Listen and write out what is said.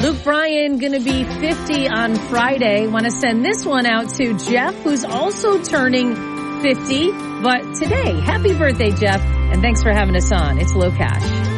Luke Bryan going to be 50 on Friday. Want to send this one out to Jeff, who's also turning 50. But today, happy birthday, Jeff. And thanks for having us on. It's Low Cash.